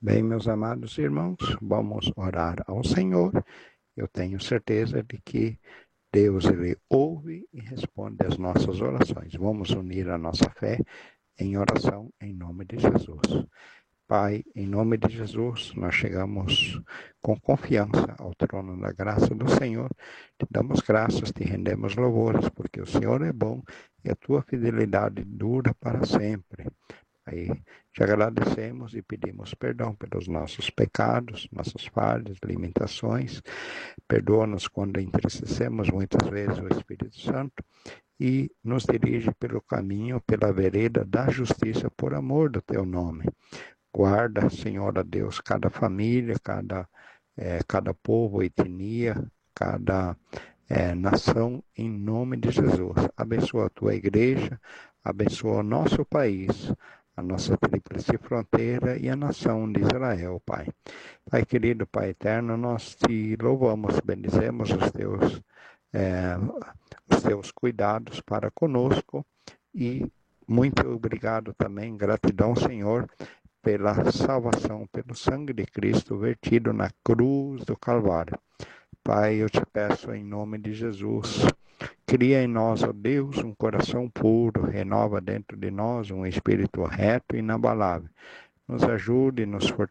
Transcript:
Bem, meus amados irmãos, vamos orar ao Senhor. Eu tenho certeza de que Deus ele ouve e responde às nossas orações. Vamos unir a nossa fé em oração em nome de Jesus. Pai, em nome de Jesus, nós chegamos com confiança ao trono da graça do Senhor. Te damos graças, te rendemos louvores, porque o Senhor é bom e a tua fidelidade dura para sempre. Aí te agradecemos e pedimos perdão pelos nossos pecados, nossas falhas, limitações. Perdoa-nos quando entristecemos muitas vezes o Espírito Santo e nos dirige pelo caminho, pela vereda da justiça, por amor do teu nome. Guarda, Senhor, Deus, cada família, cada povo, etnia, cada nação, em nome de Jesus. Abençoa a tua igreja, abençoa o nosso país, a nossa tríplice fronteira e a nação de Israel, Pai. Pai querido, Pai eterno, nós te louvamos, bendizemos os teus cuidados para conosco e muito obrigado também, gratidão, Senhor, pela salvação, pelo sangue de Cristo vertido na cruz do Calvário. Pai, eu te peço em nome de Jesus, cria em nós, ó Deus, um coração puro, renova dentro de nós um espírito reto e inabalável. Nos ajude, nos